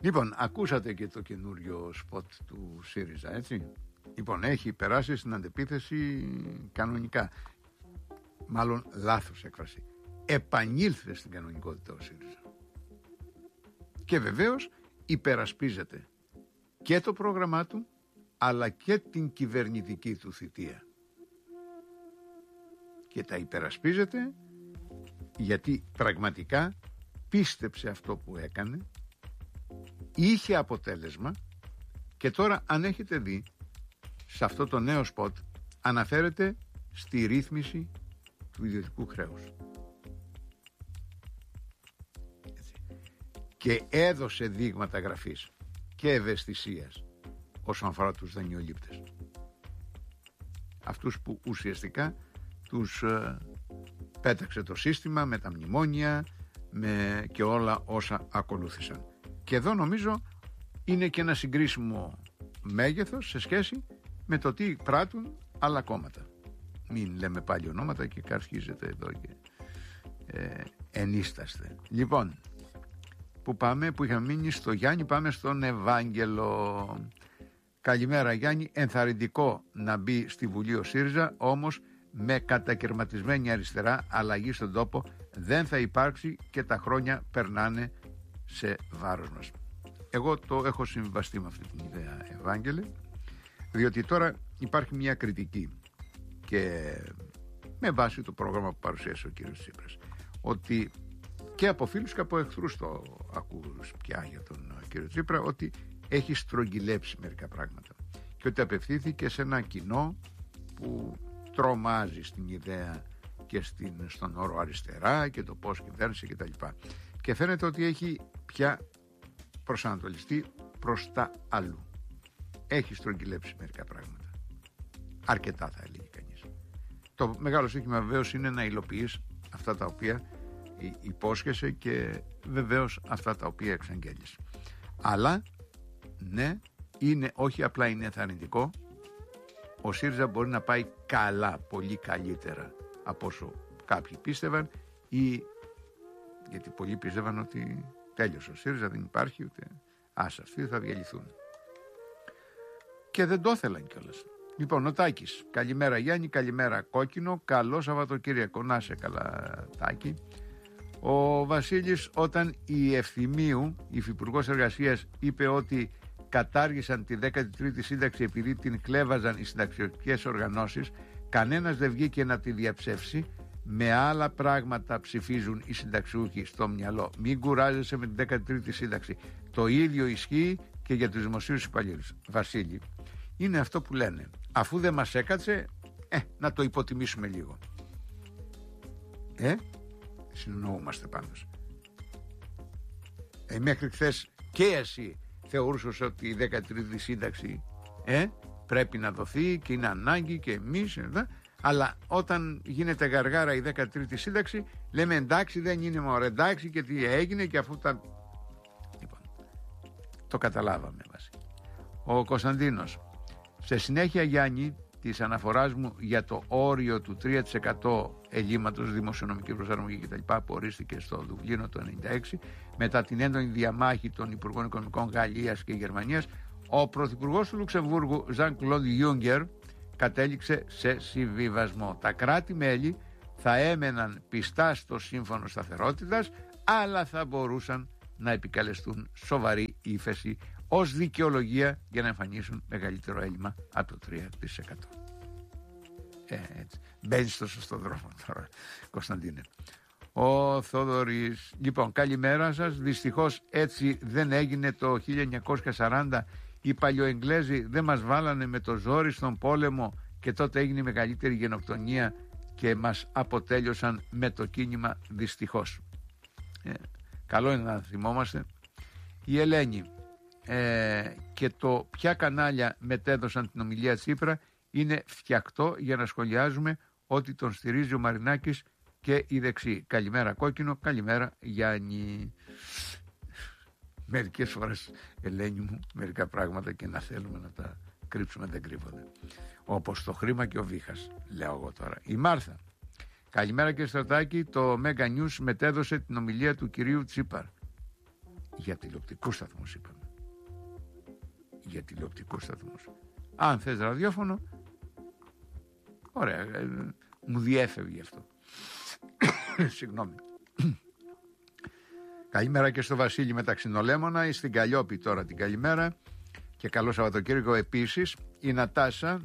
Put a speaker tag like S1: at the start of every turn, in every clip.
S1: Λοιπόν, ακούσατε και το καινούριο σποτ του ΣΥΡΙΖΑ, έτσι. Λοιπόν, έχει περάσει στην αντεπίθεση κανονικά. Μάλλον λάθος έκφραση. Επανήλθε στην κανονικότητα ο ΣΥΡΙΖΑ. Και βεβαίως υπερασπίζεται και το πρόγραμμά του, αλλά και την κυβερνητική του θητεία. Και τα υπερασπίζεται γιατί πραγματικά πίστεψε αυτό που έκανε, είχε αποτέλεσμα και τώρα, αν έχετε δει, σε αυτό το νέο σποτ αναφέρεται στη ρύθμιση του ιδιωτικού χρέους. Έτσι. Και έδωσε δείγματα γραφής και ευαισθησίας όσον αφορά τους δανειολήπτες. Αυτούς που ουσιαστικά τους πέταξε το σύστημα με τα μνημόνια και όλα όσα ακολούθησαν. Και εδώ νομίζω είναι και ένα συγκρίσιμο μέγεθος σε σχέση με το τι πράττουν άλλα κόμματα. Μην λέμε πάλι ονόματα και καρχίζετε εδώ και ενίσταστε. Λοιπόν, που πάμε, που είχαμε μείνει στο Γιάννη, πάμε στον Ευάγγελο. Καλημέρα Γιάννη, ενθαρρυντικό να μπει στη Βουλή ο ΣΥΡΙΖΑ, όμως με κατακερματισμένη αριστερά, αλλαγή στον τόπο δεν θα υπάρξει και τα χρόνια περνάνε σε βάρος μας. Εγώ το έχω συμβαστεί με αυτή την ιδέα, Ευάγγελε, διότι τώρα υπάρχει μια κριτική και με βάση το πρόγραμμα που παρουσίασε ο κύριος Τσίπρας, ότι και από φίλους και από εχθρούς το ακούς πια για τον κύριο Τσίπρα, ότι έχει στρογγυλέψει μερικά πράγματα και ότι απευθύνθηκε σε ένα κοινό που τρομάζει στην ιδέα και στον όρο αριστερά και το πώς κυβέρνησε κτλ. Και φαίνεται ότι έχει πια προσανατολιστεί προς τα αλλού. Έχει στρογγυλέψει μερικά πράγματα. Αρκετά θα έλεγε κανείς. Το μεγάλο σύγχυμα βεβαίως είναι να υλοποιείς αυτά τα οποία υπόσχεσαι και βεβαίως αυτά τα οποία εξαγγέλεις. Αλλά ναι, όχι απλά είναι ενθαρρυντικό. Ο ΣΥΡΙΖΑ μπορεί να πάει καλά, πολύ καλύτερα από όσο κάποιοι πίστευαν, ή γιατί πολλοί πίστευαν ότι τέλειωσε ο ΣΥΡΙΖΑ, δεν υπάρχει ούτε αυτοί θα διαλυθούν. Και δεν το ήθελαν κιόλας. Λοιπόν, ο Τάκης, καλημέρα Γιάννη, καλημέρα Κόκκινο, καλό Σαββατοκύριακο, να σε καλά Τάκη. Ο Βασίλης, όταν η Ευθυμίου, η Υφυπουργός Εργασίας, είπε ότι κατάργησαν τη 13η σύνταξη επειδή την κλέβαζαν οι συνταξιωτικές οργανώσεις, κανένας δεν βγήκε να τη διαψεύσει. Με άλλα πράγματα ψηφίζουν οι συνταξιούχοι στο μυαλό. Μην κουράζεσαι με την 13η σύνταξη. Το ίδιο ισχύει και για τους δημοσίους υπαλλήλους. Βασίλη, είναι αυτό που λένε. Αφού δεν μας έκατσε, να το υποτιμήσουμε λίγο. Συνεννοούμαστε πάντως. Μέχρι χθες και εσύ θεωρούσες ότι η 13η σύνταξη πρέπει να δοθεί και είναι ανάγκη και εμείς, αλλά όταν γίνεται γαργάρα η 13η σύνταξη λέμε εντάξει, δεν είναι μωρέ, εντάξει, και τι έγινε και αφού τα... Λοιπόν, το καταλάβαμε Βασίλη. Ο Κωνσταντίνος, σε συνέχεια Γιάννη της αναφοράς μου για το όριο του 3% ελλείμματος, δημοσιονομική προσαρμογή κτλ. Που ορίστηκε στο Δουβλίνο το 1996 μετά την έντονη διαμάχη των Υπουργών Οικονομικών Γαλλίας και Γερμανίας, ο Πρωθυπουργός του Λουξεμβούργου Ζαν-Κλοντ Γιούγκερ κατέληξε σε συμβιβασμό. Τα κράτη-μέλη θα έμεναν πιστά στο σύμφωνο σταθερότητας, αλλά θα μπορούσαν να επικαλεστούν σοβαρή ύφεση ως δικαιολογία για να εμφανίσουν μεγαλύτερο έλλειμμα από το 3%. Έτσι. Μπαίνεις στο σωστό δρόμο τώρα, Κωνσταντίνε. Ο Θόδωρης, λοιπόν, καλημέρα σας. Δυστυχώς έτσι δεν έγινε το 1940. Οι παλιοεγγλέζοι δεν μας βάλανε με το ζόρι στον πόλεμο και τότε έγινε η μεγαλύτερη γενοκτονία και μας αποτέλειωσαν με το κίνημα, δυστυχώς. Καλό είναι να θυμόμαστε. Η Ελένη, και το ποια κανάλια μετέδωσαν την ομιλία Τσίπρα είναι φτιαχτό για να σχολιάζουμε ότι τον στηρίζει ο Μαρινάκης και η δεξί. Καλημέρα Κόκκινο, καλημέρα Γιάννη. Μερικές φορές, Ελένη μου, μερικά πράγματα και να θέλουμε να τα κρύψουμε δεν κρύβονται. Όπως το χρήμα και ο βήχας, λέω εγώ τώρα. Η Μάρθα, καλημέρα και Στρατάκη, το Mega News μετέδωσε την ομιλία του κυρίου Τσίπρα. Για τηλεοπτικούς σταθμούς είπαμε. Για τηλεοπτικούς σταθμούς. Αν θες ραδιόφωνο, ωραία, μου διέφευγε αυτό. Συγγνώμη. Καλημέρα και στο Βασίλη με τα Ξινολέμωνα, ή στην Καλλιόπη τώρα την καλημέρα και καλό Σαββατοκύριακο επίσης. Η Νατάσα,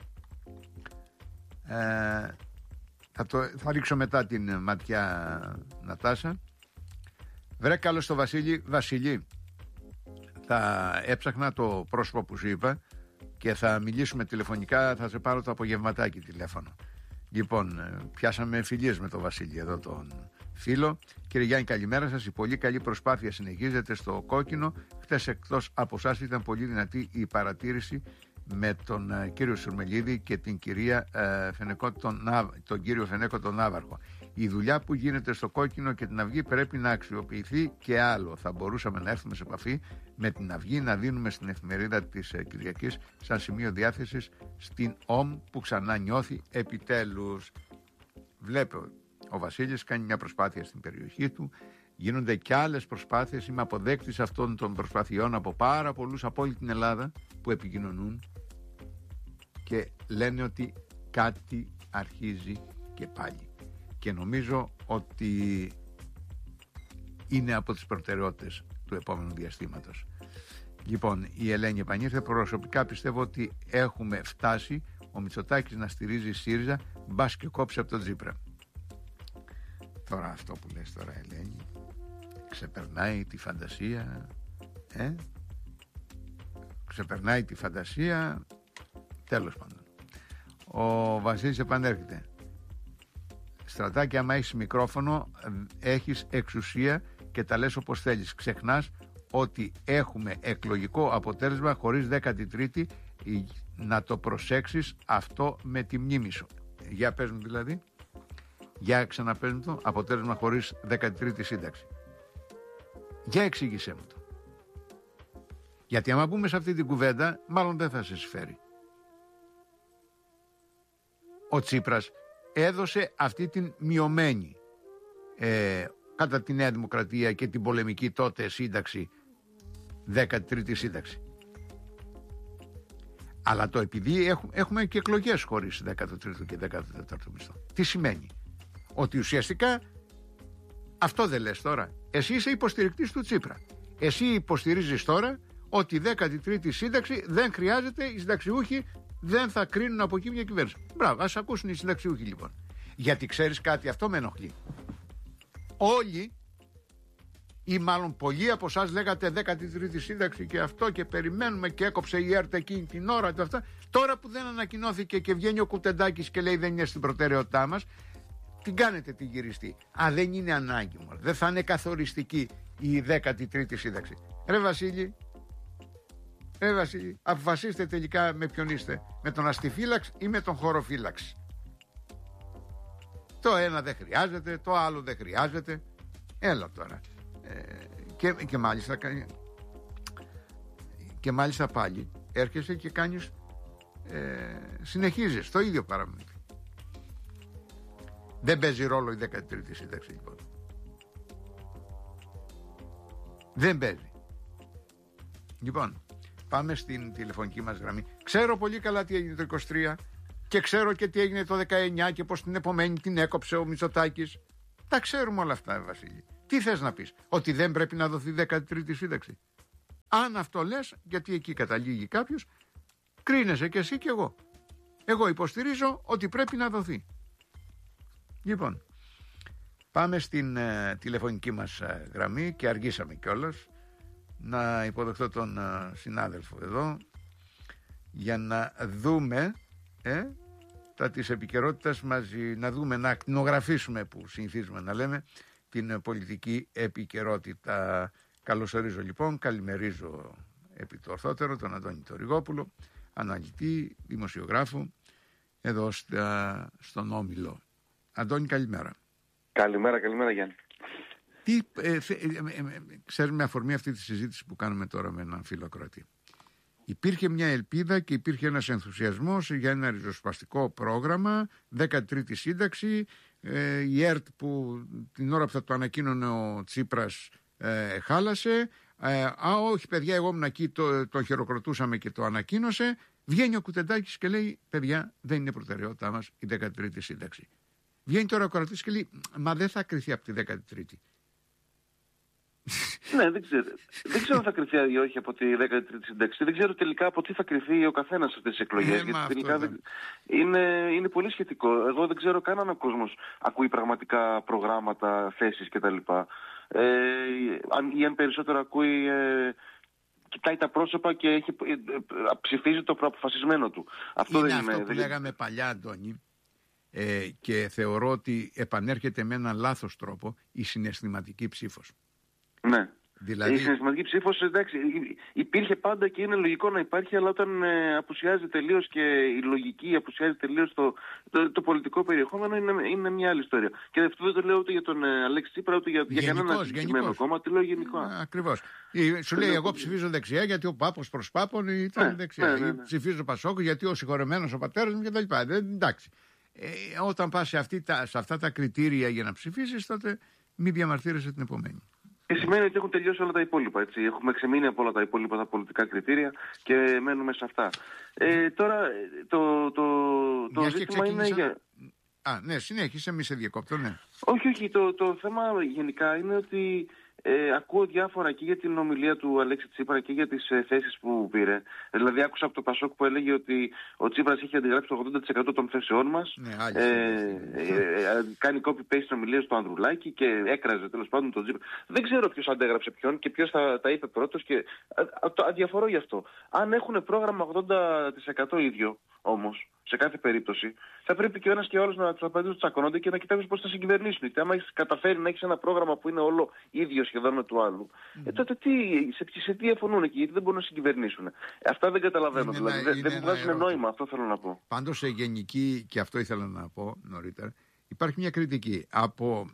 S1: θα ρίξω μετά την ματιά, Νατάσα. Βρε καλό στο Βασίλη. Βασίλη, θα έψαχνα το πρόσωπο που σου είπα και θα μιλήσουμε τηλεφωνικά, θα σε πάρω το απογευματάκι τηλέφωνο. Λοιπόν, πιάσαμε φιλίες με τον Βασίλη εδώ τον φίλο. Κύριε Γιάννη, καλημέρα σας. Η πολύ καλή προσπάθεια συνεχίζεται στο κόκκινο. Χτες εκτός από εσάς ήταν πολύ δυνατή η παρατήρηση με τον κύριο Σουρμελίδη και την κυρία τον κύριο Φενέκο τον Ναύαρχο. Η δουλειά που γίνεται στο κόκκινο και την Αυγή πρέπει να αξιοποιηθεί και άλλο. Θα μπορούσαμε να έρθουμε σε επαφή με την Αυγή, να δίνουμε στην εφημερίδα της Κυριακής σαν σημείο διάθεσης στην ΟΜ που ξανά νιώθει επιτέλους. Βλέπω, ο Βασίλης κάνει μια προσπάθεια στην περιοχή του. Γίνονται και άλλες προσπάθειες. Είμαι αποδέκτης αυτών των προσπαθειών από πάρα πολλούς από όλη την Ελλάδα που επικοινωνούν και λένε ότι κάτι αρχίζει και πάλι. Και νομίζω ότι είναι από τις προτεραιότητες του επόμενου διαστήματος. Λοιπόν, η Ελένη επανήρθε. Προσωπικά πιστεύω ότι έχουμε φτάσει ο Μητσοτάκης να στηρίζει ΣΥΡΙΖΑ, μπας και κόψει από τον Τσίπρα. Τώρα αυτό που λες τώρα, Ελένη, ξεπερνάει τη φαντασία, ξεπερνάει τη φαντασία. Τέλος πάντων, ο Βασίλης επανέρχεται. Στρατάκι, άμα έχεις μικρόφωνο, έχεις εξουσία και τα λες όπως θέλεις. Ξεχνάς ότι έχουμε εκλογικό αποτέλεσμα χωρίς 13η, να το προσέξεις αυτό με τη μνήμη σου. Για πες μου δηλαδή. Για ξαναπες μου το. Αποτέλεσμα χωρίς 13η σύνταξη. Για εξήγησέ μου το. Γιατί άμα μπούμε σε αυτή την κουβέντα, μάλλον δεν θα σε συμφέρει. Ο Τσίπρας έδωσε αυτή την μειωμένη κατά τη Νέα Δημοκρατία και την πολεμική τότε σύνταξη, 13η σύνταξη. Αλλά το επειδή έχουμε και εκλογές χωρίς 13ο και 14ο μισθό. Τι σημαίνει? Ότι ουσιαστικά αυτό δεν λες τώρα. Εσύ είσαι υποστηρικτής του Τσίπρα. Εσύ υποστηρίζεις τώρα ότι η 13η σύνταξη δεν χρειάζεται, οι συνταξιούχοι δεν θα κρίνουν από εκεί μια κυβέρνηση. Μπράβο, ας ακούσουν οι συνταξιούχοι λοιπόν. Γιατί ξέρεις κάτι, αυτό με ενοχλεί. Όλοι ή μάλλον πολλοί από εσάς λέγατε 13η σύνταξη και αυτό και περιμένουμε και έκοψε η ΕΡΤ εκείνη την ώρα και αυτά. Τώρα που δεν ανακοινώθηκε και βγαίνει ο Κουτεντάκης και λέει δεν είναι στην προτεραιότητά μας, την κάνετε την γυριστή. Α, δεν είναι ανάγκη μου. Δεν θα είναι καθοριστική η 13η σύνταξη. Ρε Βασίλη, αποφασίστε τελικά με ποιον είστε. Με τον αστιφύλαξ ή με τον χωροφύλαξ. Το ένα δεν χρειάζεται, το άλλο δεν χρειάζεται. Έλα τώρα. Και μάλιστα πάλι έρχεσαι και κάνεις συνεχίζεις το ίδιο παραμύθι. Δεν παίζει ρόλο η 13η σύνταξη λοιπόν. Δεν παίζει. Λοιπόν, πάμε στην τηλεφωνική μας γραμμή. Ξέρω πολύ καλά τι έγινε το 23 και ξέρω και τι έγινε το 19 και πως την επομένη την έκοψε ο Μητσοτάκης. Τα ξέρουμε όλα αυτά, Βασίλη. Τι θες να πεις? Ότι δεν πρέπει να δοθεί 13η σύνταξη? Αν αυτό λες, γιατί εκεί καταλήγει κάποιος, κρίνεσαι και εσύ και εγώ. Εγώ υποστηρίζω ότι πρέπει να δοθεί. Λοιπόν, πάμε στην τηλεφωνική μας γραμμή και αργήσαμε κιόλας. Να υποδεχτώ τον συνάδελφο εδώ για να δούμε τα της επικαιρότητας μαζί, να δούμε, να ακτινογραφήσουμε που συνηθίζουμε να λέμε την πολιτική επικαιρότητα. Καλωσορίζω λοιπόν, καλημερίζω επί το ορθότερο τον Αντώνη Τοριγόπουλο, αναλυτή, δημοσιογράφο εδώ στον Όμιλο. Αντώνη, καλημέρα.
S2: Καλημέρα Γιάννη.
S1: Ξέρεις, με αφορμή αυτή τη συζήτηση που κάνουμε τώρα με έναν φίλο ακροατή, υπήρχε μια ελπίδα και υπήρχε ένας ενθουσιασμός για ένα ριζοσπαστικό πρόγραμμα, 13η σύνταξη, η ΕΡΤ που την ώρα που θα το ανακοίνωνε ο Τσίπρας χάλασε. Όχι παιδιά, εγώ ήμουν εκεί, το χειροκροτούσαμε και το ανακοίνωσε. Βγαίνει ο Κουτεντάκης και λέει, παιδιά, δεν είναι προτεραιότητά μας η 13η σύνταξη. Βγαίνει τώρα ο Κορατής και λέει, μα δεν θα κριθεί από τη 13η.
S2: Ναι, δεν ξέρω αν θα κριθεί ή όχι από τη 13η σύνταξη. Δεν ξέρω τελικά από τι θα κριθεί ο καθένας σε αυτές τις εκλογές. Γιατί τελικά είναι πολύ σχετικό. Εγώ δεν ξέρω καν αν ο κόσμος ακούει πραγματικά προγράμματα, θέσεις κτλ. Ή αν περισσότερο ακούει, κοιτάει τα πρόσωπα και ψηφίζει το προαποφασισμένο του. Αυτό
S1: είναι
S2: δεν
S1: αυτό που λέγαμε παλιά, Αντώνη, και θεωρώ ότι επανέρχεται με έναν λάθος τρόπο η συναισθηματική ψήφος.
S2: Ναι.
S1: Δηλαδή...
S2: Η συναισθηματική ψήφος, εντάξει, υπήρχε πάντα και είναι λογικό να υπάρχει, αλλά όταν απουσιάζει τελείως και η λογική, απουσιάζει τελείως το πολιτικό περιεχόμενο, είναι μια άλλη ιστορία. Και αυτό δεν το λέω ούτε για τον Αλέξη Τσίπρα, ούτε για κανένα συγκεκριμένο κόμμα, το λέω γενικό.
S1: Ακριβώς. Σου λέει, εγώ ψηφίζω δεξιά γιατί ο Πάπος προς Πάπων ήταν δεξιά.
S2: Ναι.
S1: Ψηφίζω Πασόκο γιατί ο συγχωρεμένος ο πατέρας μου κτλ. Εντάξει. Όταν πας σε αυτά τα κριτήρια για να ψηφίσεις, τότε μην διαμαρτύρεσαι την επομένη.
S2: Και σημαίνει ότι έχουν τελειώσει όλα τα υπόλοιπα. Έτσι. Έχουμε ξεμείνει από όλα τα υπόλοιπα τα πολιτικά κριτήρια και μένουμε σε αυτά. Τώρα το ζήτημα είναι...
S1: Ναι, συνέχισε, μη σε διακόπτω, ναι.
S2: Όχι, το θέμα γενικά είναι ότι ακούω διάφορα και για την ομιλία του Αλέξη Τσίπρα και για τις θέσεις που πήρε. Δηλαδή άκουσα από το Πασόκ που έλεγε ότι ο Τσίπρας είχε αντιγράψει το 80% των θέσεών μας.
S1: Ναι,
S2: κάνει copy-paste ομιλίες του Ανδρουλάκη και έκραζε τέλος πάντων τον Τσίπρα. Δεν ξέρω ποιος αντέγραψε ποιον και ποιος τα είπε πρώτος και αδιαφορώ γι' αυτό. Αν έχουν πρόγραμμα 80% ίδιο όμως, σε κάθε περίπτωση, θα πρέπει και ο ένας και ο άλλος να τους απαντήσουν, τσακώνονται και να κοιτάξουν πώς θα συγκυβερνήσουν. Γιατί άμα έχεις καταφέρει να έχεις ένα πρόγραμμα που είναι όλο ίδιο σχεδόν με του άλλου, τότε σε τι διαφωνούν εκεί, γιατί δεν μπορούν να συγκυβερνήσουν. Αυτά δεν καταλαβαίνω. Δηλαδή δεν βγάζουν νόημα, αυτό θέλω να πω.
S1: Πάντως σε γενική, και αυτό ήθελα να πω νωρίτερα, υπάρχει μια κριτική από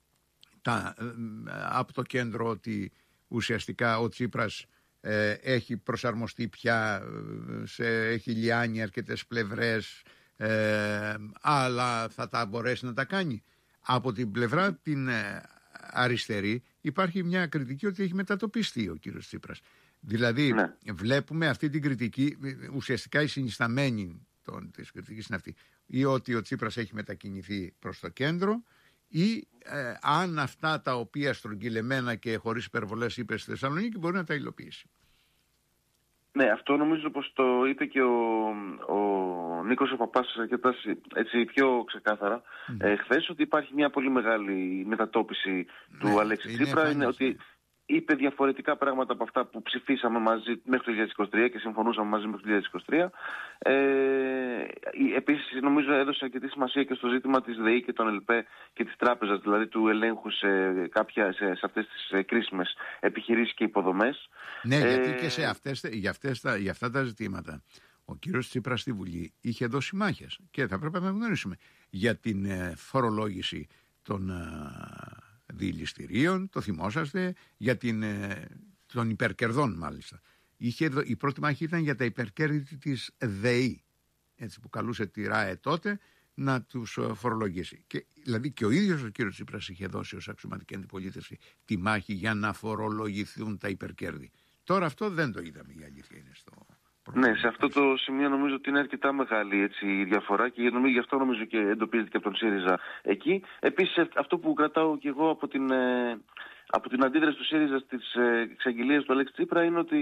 S1: το κέντρο ότι ουσιαστικά ο Τσίπρας έχει προσαρμοστεί πια, έχει λιάνει αρκετές πλευρές, αλλά θα τα μπορέσει να τα κάνει. Από την πλευρά την αριστερή υπάρχει μια κριτική ότι έχει μετατοπιστεί ο κύριος Τσίπρας. Δηλαδή βλέπουμε αυτή την κριτική, ουσιαστικά η συνισταμένη της κριτικής είναι αυτή, ή ότι ο Τσίπρας έχει μετακινηθεί προς το κέντρο, ή αν αυτά τα οποία στρογγυλεμένα και χωρίς υπερβολές είπε στη Θεσσαλονίκη μπορεί να τα υλοποιήσει.
S2: Ναι, αυτό νομίζω πως το είπε και ο Νίκος ο Παπάς αρκετά έτσι πιο ξεκάθαρα χθες, ότι υπάρχει μια πολύ μεγάλη μετατόπιση του Αλέξη Τσίπρα. Είναι ότι είπε διαφορετικά πράγματα από αυτά που ψηφίσαμε μαζί μέχρι το 2023 και συμφωνούσαμε μαζί μέχρι το 2023. Επίσης νομίζω έδωσε αρκετή σημασία και στο ζήτημα της ΔΕΗ και των ΕΛΠΕ και της τράπεζας, δηλαδή του ελέγχου σε αυτές τις κρίσιμες επιχειρήσεις και υποδομές.
S1: Ναι, γιατί και για αυτά τα ζητήματα ο κύριος Τσίπρας στη Βουλή είχε δώσει μάχες και θα πρέπει να γνωρίσουμε για την φορολόγηση των διηληστηρίων, το θυμόσαστε, για των υπερκερδών μάλιστα. Η πρώτη μάχη ήταν για τα υπερκέρδη της ΔΕΗ, έτσι, που καλούσε τη ΡΑΕ τότε να τους φορολογήσει. Δηλαδή και ο ίδιος ο κύριος Τσίπρας είχε δώσει ως αξιωματική αντιπολίτευση τη μάχη για να φορολογηθούν τα υπερκέρδη. Τώρα αυτό δεν το είδαμε, η αλήθεια είναι στο...
S2: Ναι, σε αυτό το σημείο νομίζω ότι είναι αρκετά μεγάλη η διαφορά και γι' αυτό νομίζω και εντοπίζεται και από τον ΣΥΡΙΖΑ εκεί. Επίσης αυτό που κρατάω και εγώ από την αντίδραση του ΣΥΡΙΖΑ στις εξαγγελίες του Αλέξη Τσίπρα είναι ότι